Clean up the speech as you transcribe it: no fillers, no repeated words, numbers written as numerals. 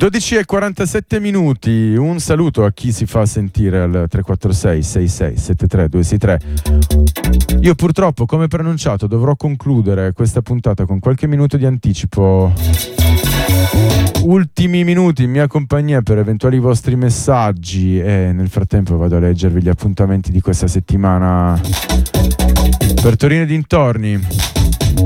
12:47, un saluto a chi si fa sentire al 346 66 73 263. Io purtroppo, come preannunciato, dovrò concludere questa puntata con qualche minuto di anticipo. Ultimi minuti in mia compagnia per eventuali vostri messaggi, e nel frattempo vado a leggervi gli appuntamenti di questa settimana per Torino e dintorni.